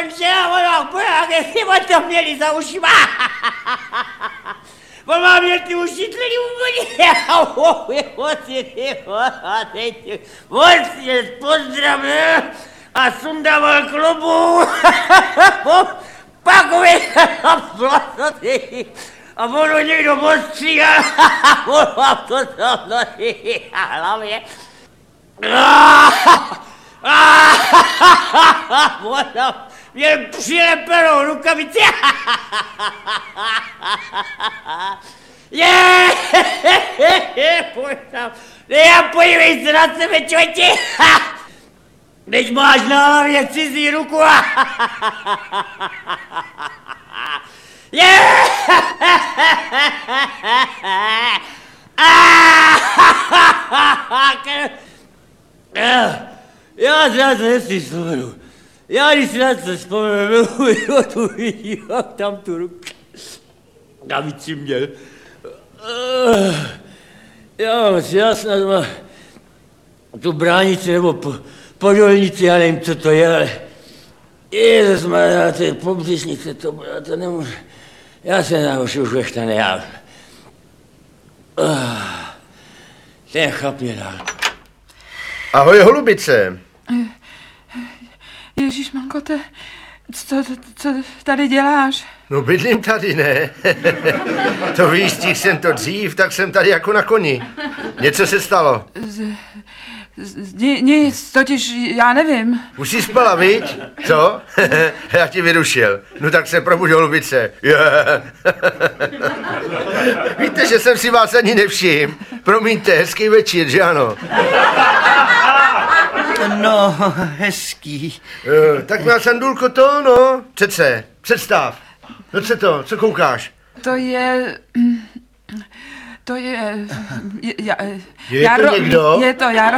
že jestli on to měli za ušima. On má měl ty uši tlí úplně. On si pozdravil a sundával klobu. Pak a ono někdo postříhal. On mám to tam nosí na hlavě. On měl přilepenou rukavici. Pojď tam. Podívej se na sebe, čoči. Teď máš na hlavě cizí ruku. Já se na to nesmím vzpomenu. Já když si na to vzpomenu, tu vidím, tam tu ruku. Kavici měl. Já snad mám tu bránici nebo podolnici, já nevím, co to je, ale ježišmarja, to je pobřišnice, to nemůžu. Já se naučil už vechtane, já. Ten chlap je dál. Ahoj, holubice. Ježíšmanko, co tady děláš? No bydlím tady, ne? To víš, stihl jsem to dřív, tak jsem tady jako na koni. Něco se stalo? Nic, totiž já nevím. Už jsi spala, viď? Co? Já ti vyrušil. No tak se probuď, holubice. Víte, že jsem si vás ani nevšiml. Promiňte, hezký večer, že ano? No, hezký. Tak má Sandulko to, no. Přece, představ. No co koukáš? To je... Je to někdo? Je to Jaro.